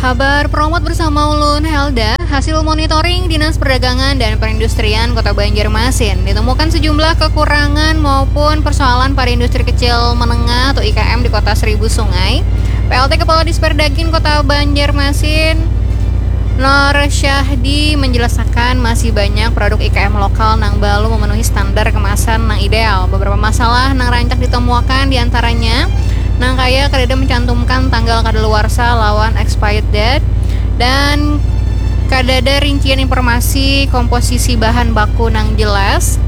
Kabar promote bersama Ulun Helda, hasil monitoring Dinas Perdagangan dan Perindustrian Kota Banjarmasin ditemukan sejumlah kekurangan maupun persoalan pada industri kecil menengah atau IKM di Kota Seribu Sungai. PLT Kepala Disperdagin Kota Banjarmasin, Nur Syahdi, menjelaskan masih banyak produk IKM lokal nang balu memenuhi standar kemasan nang ideal. Beberapa masalah nang rancak ditemukan diantaranya nang kaya kadada mencantumkan tanggal kadaluarsa lawan expired date dan kadada rincian informasi komposisi bahan baku nang jelas.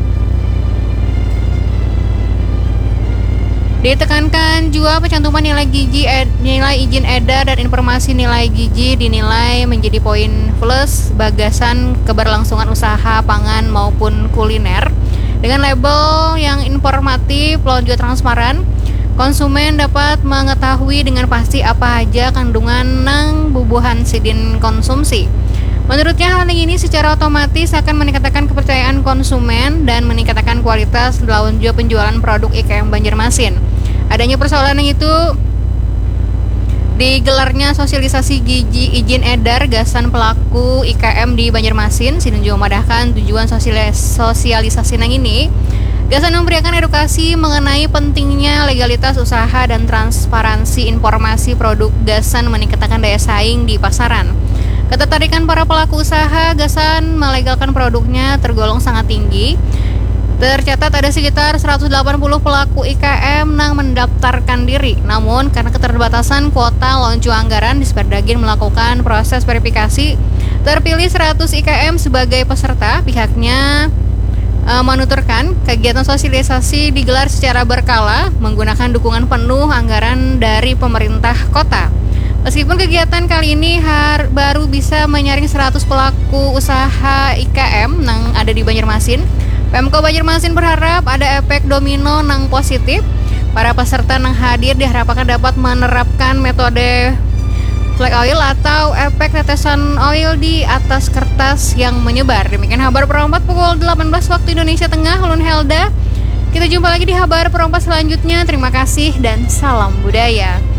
Ditekankan juga pencantuman nilai gizi, nilai izin edar dan informasi nilai gizi dinilai menjadi poin plus bagasan keberlangsungan usaha pangan maupun kuliner dengan label yang informatif lalu juga transparan. Konsumen dapat mengetahui dengan pasti apa aja kandungan nang bubuhan sidin konsumsi. Menurutnya hal ini secara otomatis akan meningkatkan kepercayaan konsumen dan meningkatkan kualitas lawan juga penjualan produk IKM Banjarmasin. Adanya persoalan yang itu digelarnya sosialisasi gizi izin edar gasan pelaku IKM di Banjarmasin sinunjuk memadahkan tujuan sosialisasi nang ini. Gasan memberikan edukasi mengenai pentingnya legalitas usaha dan transparansi informasi produk. Gasan meningkatkan daya saing di pasaran. Ketertarikan para pelaku usaha Gasan melegalkan produknya tergolong sangat tinggi. Tercatat ada sekitar 180 pelaku IKM yang mendaftarkan diri. Namun karena keterbatasan kuota loncu anggaran, Disperdagin melakukan proses verifikasi. Terpilih 100 IKM sebagai peserta. Pihaknya menuturkan kegiatan sosialisasi digelar secara berkala menggunakan dukungan penuh anggaran dari pemerintah kota. Meskipun kegiatan kali ini baru bisa menyaring 100 pelaku usaha IKM yang ada di Banjarmasin, Pemko Banjarmasin berharap ada efek domino nang positif. Para peserta nang hadir diharapkan dapat menerapkan metode flag oil atau efek tetesan oil di atas kertas yang menyebar. Demikian kabar perompat pukul 18 waktu Indonesia Tengah. Ulun Helda. Kita jumpa lagi di kabar perompat selanjutnya. Terima kasih dan salam budaya.